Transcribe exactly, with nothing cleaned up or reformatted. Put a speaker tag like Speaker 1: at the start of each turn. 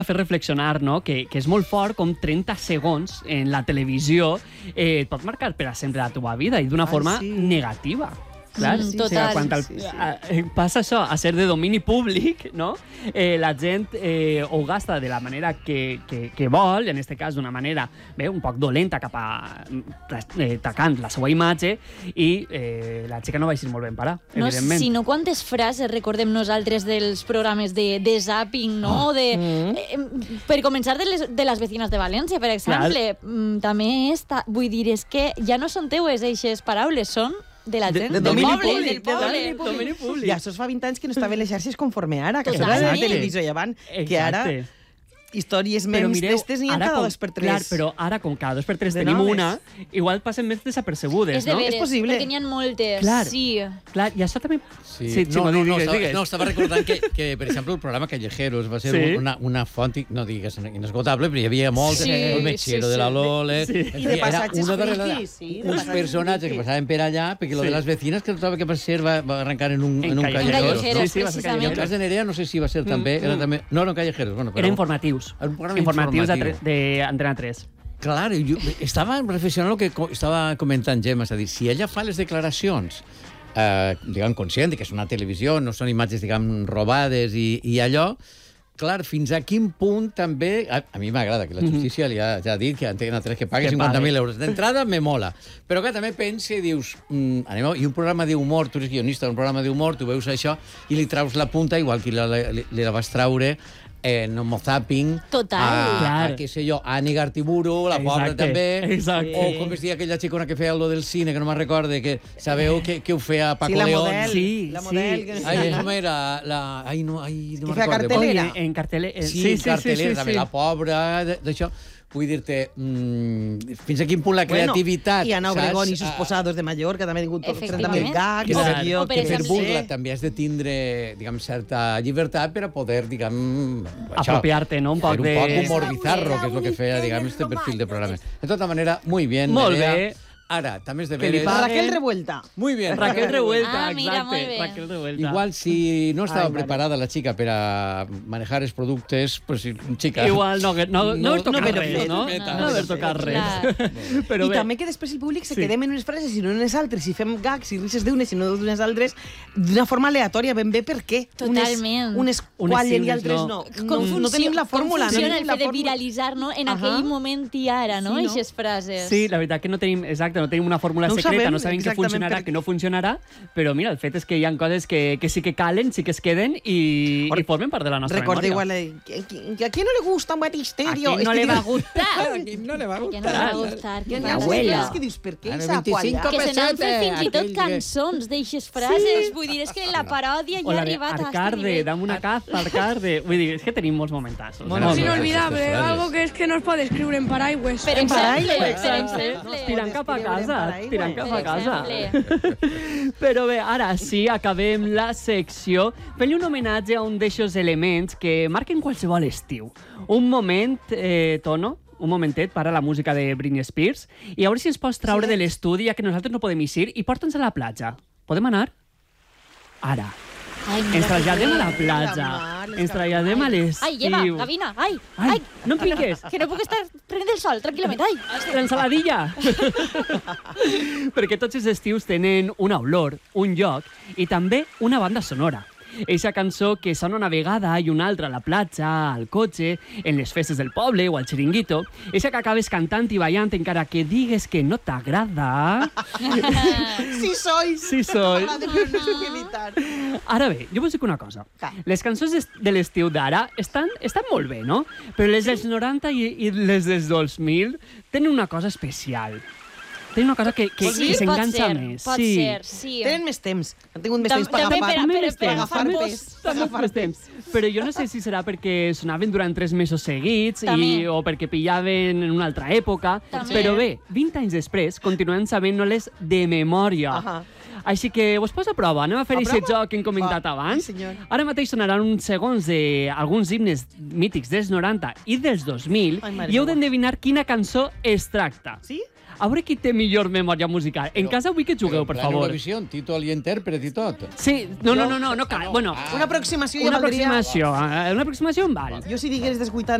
Speaker 1: fer reflexionar, no? que, que és molt fort com trenta segons en la televisió eh, et pot marcar per a sempre la teva vida i d'una forma
Speaker 2: sí.
Speaker 1: negativa. Clar,
Speaker 3: Mm,
Speaker 1: sí,
Speaker 3: total.
Speaker 1: O sigui, quan el,
Speaker 2: Sí, sí.
Speaker 1: a, passa això a ser de domini públic, no? eh, la gent eh, ho gasta de la manera que, que, que vol, en aquest cas d'una manera bé, un poc dolenta cap a eh, tacant la seva imatge i eh, la xica no va eixir molt ben parar,
Speaker 3: No,
Speaker 1: evidentment.
Speaker 3: sinó quantes frases recordem nosaltres dels programes de, de zapping, no?
Speaker 1: Oh.
Speaker 3: De,
Speaker 2: Mm.
Speaker 3: eh, per començar, de les, de les vecines de València, per exemple. Mm, també està... Vull dir, és que ja no són teues eixes paraules, són de la gent,
Speaker 2: de
Speaker 3: del
Speaker 2: domini
Speaker 3: poble,
Speaker 2: públic,
Speaker 3: del
Speaker 2: de
Speaker 3: poble.
Speaker 2: domini públic.
Speaker 1: Domini públic.
Speaker 2: I això es fa vint anys que no estaven les xarxes conforme ara, que això
Speaker 3: Totalment.
Speaker 2: era de televisió i avant, que ara
Speaker 1: Exacte.
Speaker 2: històries
Speaker 1: Però
Speaker 2: memes
Speaker 1: mireu,
Speaker 2: d'estes n'hi ha
Speaker 1: ara
Speaker 2: cada
Speaker 1: com-
Speaker 2: dos per tres.
Speaker 1: Clar, però ara, com cada dos per tres
Speaker 2: De
Speaker 1: tenim
Speaker 2: noves.
Speaker 1: una, igual passen més desapercebudes,
Speaker 3: És de
Speaker 1: no?
Speaker 3: veres,
Speaker 2: És possible.
Speaker 3: perquè n'hi ha moltes.
Speaker 1: Clar.
Speaker 3: Sí.
Speaker 1: Clar, i això també...
Speaker 4: Sí.
Speaker 1: Sí,
Speaker 4: no,
Speaker 1: Ximo,
Speaker 4: no, no,
Speaker 1: digues,
Speaker 4: estava,
Speaker 1: digues.
Speaker 4: no, estava recordant que, que, per exemple, el programa Callejeros va ser
Speaker 1: Sí.
Speaker 4: una, una font, no digues inesgotable, però hi havia moltes,
Speaker 3: Sí,
Speaker 4: el Mechero
Speaker 3: sí,
Speaker 4: de la
Speaker 3: sí.
Speaker 4: Lole...
Speaker 1: Sí.
Speaker 4: en
Speaker 2: I
Speaker 4: fi,
Speaker 2: de
Speaker 4: era
Speaker 2: passatges
Speaker 4: una darrere
Speaker 2: frikis,
Speaker 4: de-
Speaker 2: sí, de
Speaker 4: uns
Speaker 2: passatges
Speaker 4: personatges que
Speaker 2: frikis.
Speaker 4: passaven per allà, perquè lo
Speaker 1: Sí.
Speaker 4: de les vecinas que troba que va ser va, va arrencar en un,
Speaker 1: En
Speaker 4: en un
Speaker 1: Callejeros.
Speaker 4: Callejeros.
Speaker 3: Callejeros,
Speaker 4: No?
Speaker 1: Sí, sí, va ser
Speaker 4: I el
Speaker 3: precisament.
Speaker 4: cas de Nerea no sé si va ser també... Era també no, no, Callejeros. Bueno, però,
Speaker 1: Eren informatius.
Speaker 4: Era un programa
Speaker 1: informatius
Speaker 4: informatiu.
Speaker 1: d'Antena tres.
Speaker 4: Clar, jo estava reflexionant el que co- estava comentant Gemma, és a dir, si ella fa les declaracions eh, diguem, conscient que és una televisió, no són imatges, diguem, robades i, i allò, clar, fins a quin punt també... A, a mi m'agrada que la justícia li ha, ja ha dit que Antena tres que pagui
Speaker 1: Que
Speaker 4: cinquanta mil
Speaker 1: pague.
Speaker 4: euros. D'entrada me mola. Però que també pensi i dius... Mm, anem a, I un programa d'humor, tu eres guionista d'un programa d'humor, tu veus això i li traus la punta, igual que la, la, li, li la vas traure en Homo Zapping,
Speaker 3: Total.
Speaker 4: a,
Speaker 1: Clar.
Speaker 4: a, què sé jo, a Annie Gartiburu, la pobra
Speaker 1: Exacte,
Speaker 4: també,
Speaker 1: exacte.
Speaker 4: o com es deia aquella xicona que feia lo del cine, que no me'n recorde, que sabeu que, que ho feia Paco
Speaker 2: Sí, la
Speaker 4: León.
Speaker 2: model.
Speaker 1: Sí,
Speaker 2: la
Speaker 1: sí.
Speaker 2: model. Que no sé
Speaker 4: Ai,
Speaker 2: què.
Speaker 4: com era? La... Ai, no, ai, no
Speaker 2: Que
Speaker 4: me'n
Speaker 2: feia
Speaker 4: recorde.
Speaker 2: cartelera.
Speaker 1: Oi, en cartel·le... eh,
Speaker 4: Sí, sí, sí, cartelera, també, la pobra, d- d'això. Vull dir-te, mm, fins a quin punt la creativitat...
Speaker 2: Bueno, i Ana Obregón i
Speaker 4: saps?
Speaker 2: sus posados de Mallorca també ha tingut trenta mil
Speaker 3: Efectivament.
Speaker 2: gags.
Speaker 4: Que,
Speaker 1: Clar.
Speaker 4: per,
Speaker 2: jo,
Speaker 3: O per
Speaker 4: que
Speaker 2: que
Speaker 4: per
Speaker 3: exemple-
Speaker 4: burla també has de tindre, diguem, certa llibertat per a poder, diguem... això,
Speaker 1: Apropiarte, no? Un poc
Speaker 4: fer
Speaker 1: de...
Speaker 4: un poc humor bizarro, que és el que feia, diguem, este perfil de programa. De tota manera, muy bien,
Speaker 1: Molt
Speaker 4: Nerea.
Speaker 1: bé.
Speaker 4: Ara, també és de
Speaker 1: Que li
Speaker 4: veres...
Speaker 1: paguen.
Speaker 2: Raquel Revuelta.
Speaker 4: Muy bien.
Speaker 1: Raquel Revuelta,
Speaker 3: Ah, mira,
Speaker 1: exacte.
Speaker 3: molt bé.
Speaker 1: Raquel Revuelta.
Speaker 4: Igual si no estava
Speaker 2: Ai, mare.
Speaker 4: preparada la xica per a manejar els productes, pues xica...
Speaker 1: Igual no, no, no, no haver tocat
Speaker 2: no haver
Speaker 1: res,
Speaker 2: fet,
Speaker 1: no?
Speaker 4: no,
Speaker 1: No haver
Speaker 4: no,
Speaker 1: tocat
Speaker 3: no,
Speaker 1: res. Però
Speaker 2: I
Speaker 1: bé,
Speaker 2: també que després el públic se
Speaker 1: Sí.
Speaker 2: quedem en unes frases i no en unes altres, i fem gags i risses d'unes i no d'unes altres, d'una forma aleatòria, ben bé per què.
Speaker 3: Totalment.
Speaker 2: Unes, unes
Speaker 1: Unes
Speaker 2: quallen
Speaker 1: sí,
Speaker 2: i altres
Speaker 1: unes
Speaker 2: no.
Speaker 1: no.
Speaker 2: No,
Speaker 3: Com
Speaker 2: no,
Speaker 3: funciona-
Speaker 2: tenim la fórmula.
Speaker 3: Com funciona
Speaker 2: no
Speaker 3: el
Speaker 2: tenim la
Speaker 3: fet de
Speaker 2: fórmula.
Speaker 3: viralitzar, no? En
Speaker 2: Ahà.
Speaker 3: aquell moment i ara, no?
Speaker 2: Sí, no?
Speaker 3: Eixes frases.
Speaker 1: sí, la veritat que no tenim, exacte, no tenim una fórmula
Speaker 2: No ho
Speaker 1: secreta,
Speaker 2: sabem
Speaker 1: no sabem què
Speaker 2: exactament
Speaker 1: funcionarà,
Speaker 2: per-
Speaker 1: què no funcionarà, però mira, el fet és que hi ha coses que, que sí que calen, sí que es queden i, i formen part de la nostra
Speaker 2: Recordeu
Speaker 1: memòria.
Speaker 2: igual, que, que, que a qui no le gusta un batisterio?
Speaker 1: A qui no le va a gustar.
Speaker 4: Aquí no le va a
Speaker 3: Que no li va gustar. Que
Speaker 2: Que
Speaker 3: passa?
Speaker 1: abuela.
Speaker 2: És que dius, per què
Speaker 4: Ara
Speaker 2: esa
Speaker 4: veinticinco
Speaker 2: qualla?
Speaker 3: Que se n'han fet
Speaker 4: pessetes,
Speaker 3: fins i tot
Speaker 4: aquell que-
Speaker 3: cançons d'eixes frases. Vull dir, és que la paròdia
Speaker 1: O
Speaker 3: ja ha
Speaker 1: la de
Speaker 3: arribat a este
Speaker 1: Arcarde,
Speaker 3: nivell.
Speaker 1: dame una caza, Arcarde. Vull dir, és que tenim molts momentazos.
Speaker 2: Bueno,
Speaker 1: Molts.
Speaker 2: sí,
Speaker 5: Es
Speaker 2: no,
Speaker 5: inolvidable,
Speaker 4: Esas frases.
Speaker 5: algo que es que no es para escribir en paraigües.
Speaker 3: Per
Speaker 2: En
Speaker 3: exemple,
Speaker 2: paraigües,
Speaker 3: per
Speaker 1: exacte.
Speaker 3: exemple.
Speaker 1: Tirant cap a casa, tirant cap a
Speaker 3: Per
Speaker 1: casa.
Speaker 3: exemple.
Speaker 1: Però bé, ara sí, acabem la secció fent-li un homenatge a un d'eixos elements que marquen qualsevol estiu. Un moment, eh, Tono, un momentet para la música de Britney Spears i a veure si ens pots traure de l'estudi, ja que nosaltres no podem eixir, i porta'ns a la platja. Podem anar? Ara.
Speaker 3: Ai, mira
Speaker 1: Ens
Speaker 3: que
Speaker 1: traslladem a
Speaker 3: bé.
Speaker 1: la platja.
Speaker 2: mar, les
Speaker 1: Ens traslladem a
Speaker 3: Ai,
Speaker 1: l'estiu.
Speaker 3: lleva, Gavina, ai,
Speaker 1: Ai,
Speaker 3: ai.
Speaker 1: no em piques.
Speaker 3: Que no puc estar prenent el sol, tranquil·lament, ai.
Speaker 1: L'ensaladilla! Perquè tots els estius tenen una olor, un lloc i també una banda sonora. Eixa cançó que sona una vegada i una altra a la platja, al cotxe, en les festes del poble o al xiringuito. Eixa que acabes cantant i ballant encara que digues que no t'agrada.
Speaker 2: Sí sois.
Speaker 1: Sí sois.
Speaker 2: Madre mía, no sé què evitar.
Speaker 1: Ara bé, jo vos dic una cosa.
Speaker 2: Clar.
Speaker 1: Les cançons est- de l'estiu d'ara estan, estan molt bé, no? Però les dels noranta i, i les dels dos mil tenen una cosa especial. Tenen una cosa que, que,
Speaker 3: Sí,
Speaker 1: que
Speaker 3: pot
Speaker 1: s'enganxa
Speaker 3: ser,
Speaker 1: més.
Speaker 3: pot
Speaker 1: sí.
Speaker 3: ser, sí.
Speaker 2: Tenen més temps. Han tingut més
Speaker 3: Tam-
Speaker 2: temps per
Speaker 3: també
Speaker 2: agafar.
Speaker 3: per a-
Speaker 1: També
Speaker 3: per-
Speaker 1: més
Speaker 3: per
Speaker 1: temps,
Speaker 3: agafar
Speaker 1: també-
Speaker 3: pes.
Speaker 1: també més temps. Però jo no sé si serà perquè sonaven durant tres mesos seguits i,
Speaker 3: També.
Speaker 1: o perquè pillaven en una altra època.
Speaker 3: També.
Speaker 1: Però bé, vint anys després continuem sabent-les de memòria.
Speaker 2: Ahà.
Speaker 1: Així que vos poso a prova. Anem a fer
Speaker 2: A
Speaker 1: aquest
Speaker 2: prova?
Speaker 1: joc que hem comentat
Speaker 2: Va,
Speaker 1: abans.
Speaker 2: sí, senyor.
Speaker 1: Ara mateix sonaran uns segons d'alguns himnes mítics dels noranta i dels dos mil
Speaker 2: Ai, mare
Speaker 1: i heu
Speaker 2: meva.
Speaker 1: d'endevinar quina cançó es tracta.
Speaker 2: Sí?
Speaker 1: A veure qui té millor memòria musical. En casa vull que jugueu, per
Speaker 4: Però,
Speaker 1: favor.
Speaker 4: Eurovisió, títol i intèrpret i tot.
Speaker 1: Sí, no, no, no, no, no cal. Bueno,
Speaker 2: Una aproximació ja
Speaker 1: una
Speaker 2: valdria...
Speaker 1: aproximació. eh, Una aproximació en val.
Speaker 2: Jo si digués dels vuitanta